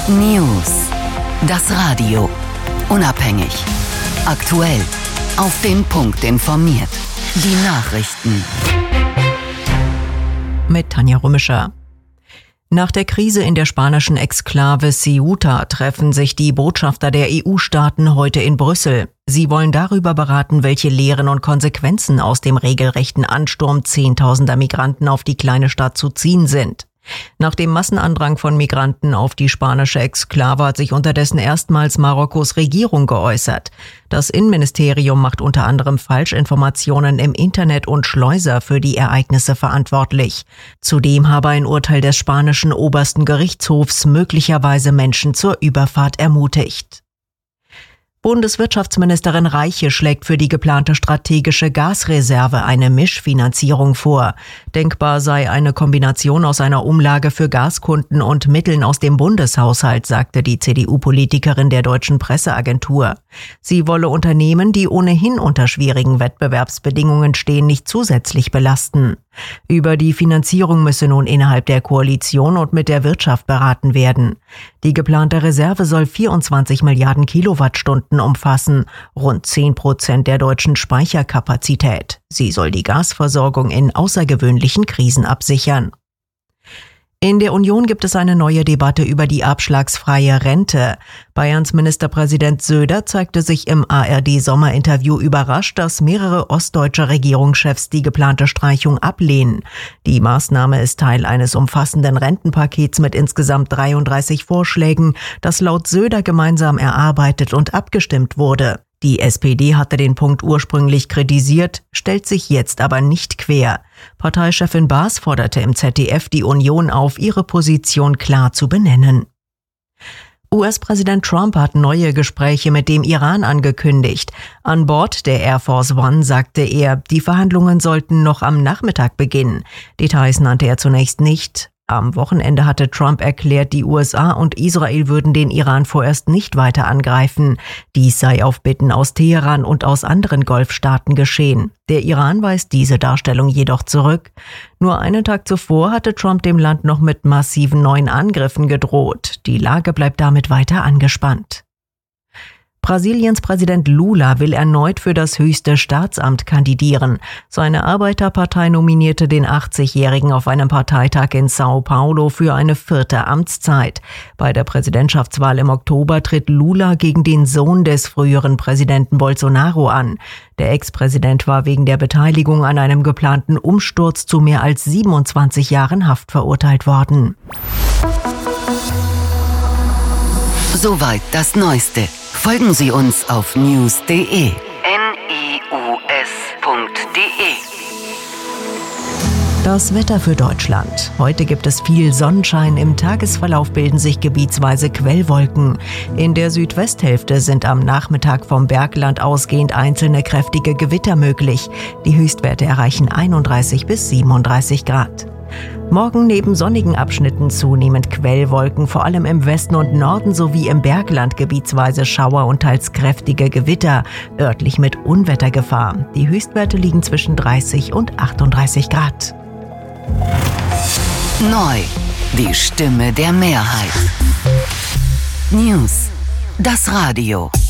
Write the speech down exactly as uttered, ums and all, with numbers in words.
News. Das Radio. Unabhängig. Aktuell. Auf den Punkt informiert. Die Nachrichten. Mit Tanja Rümischer. Nach der Krise in der spanischen Exklave Ceuta treffen sich die Botschafter der E U-Staaten heute in Brüssel. Sie wollen darüber beraten, welche Lehren und Konsequenzen aus dem regelrechten Ansturm zehntausender Migranten auf die kleine Stadt zu ziehen sind. Nach dem Massenandrang von Migranten auf die spanische Exklave hat sich unterdessen erstmals Marokkos Regierung geäußert. Das Innenministerium macht unter anderem Falschinformationen im Internet und Schleuser für die Ereignisse verantwortlich. Zudem habe ein Urteil des spanischen obersten Gerichtshofs möglicherweise Menschen zur Überfahrt ermutigt. Bundeswirtschaftsministerin Reiche schlägt für die geplante strategische Gasreserve eine Mischfinanzierung vor. Denkbar sei eine Kombination aus einer Umlage für Gaskunden und Mitteln aus dem Bundeshaushalt, sagte die C D U-Politikerin der Deutschen Presseagentur. Sie wolle Unternehmen, die ohnehin unter schwierigen Wettbewerbsbedingungen stehen, nicht zusätzlich belasten. Über die Finanzierung müsse nun innerhalb der Koalition und mit der Wirtschaft beraten werden. Die geplante Reserve soll vierundzwanzig Milliarden Kilowattstunden umfassen, rund zehn Prozent der deutschen Speicherkapazität. Sie soll die Gasversorgung in außergewöhnlichen Krisen absichern. In der Union gibt es eine neue Debatte über die abschlagsfreie Rente. Bayerns Ministerpräsident Söder zeigte sich im A R D-Sommerinterview überrascht, dass mehrere ostdeutsche Regierungschefs die geplante Streichung ablehnen. Die Maßnahme ist Teil eines umfassenden Rentenpakets mit insgesamt dreiunddreißig Vorschlägen, das laut Söder gemeinsam erarbeitet und abgestimmt wurde. Die S P D hatte den Punkt ursprünglich kritisiert, stellt sich jetzt aber nicht quer. Parteichefin Baas forderte im Z D F die Union auf, ihre Position klar zu benennen. U S-Präsident Trump hat neue Gespräche mit dem Iran angekündigt. An Bord der Air Force One sagte er, die Verhandlungen sollten noch am Nachmittag beginnen. Details nannte er zunächst nicht. Am Wochenende hatte Trump erklärt, die U S A und Israel würden den Iran vorerst nicht weiter angreifen. Dies sei auf Bitten aus Teheran und aus anderen Golfstaaten geschehen. Der Iran weist diese Darstellung jedoch zurück. Nur einen Tag zuvor hatte Trump dem Land noch mit massiven neuen Angriffen gedroht. Die Lage bleibt damit weiter angespannt. Brasiliens Präsident Lula will erneut für das höchste Staatsamt kandidieren. Seine Arbeiterpartei nominierte den achtzigjährigen auf einem Parteitag in Sao Paulo für eine vierte Amtszeit. Bei der Präsidentschaftswahl im Oktober tritt Lula gegen den Sohn des früheren Präsidenten Bolsonaro an. Der Ex-Präsident war wegen der Beteiligung an einem geplanten Umsturz zu mehr als siebenundzwanzig Jahren Haft verurteilt worden. Soweit das Neueste. Folgen Sie uns auf news punkt de. N I U S punkt de. Das Wetter für Deutschland. Heute gibt es viel Sonnenschein. Im Tagesverlauf bilden sich gebietsweise Quellwolken. In der Südwesthälfte sind am Nachmittag vom Bergland ausgehend einzelne kräftige Gewitter möglich. Die Höchstwerte erreichen einunddreißig bis siebenunddreißig Grad. Morgen neben sonnigen Abschnitten zunehmend Quellwolken, vor allem im Westen und Norden sowie im Bergland gebietsweise Schauer und teils kräftige Gewitter, örtlich mit Unwettergefahr. Die Höchstwerte liegen zwischen dreißig und achtunddreißig Grad. Neu, die Stimme der Mehrheit. News, das Radio.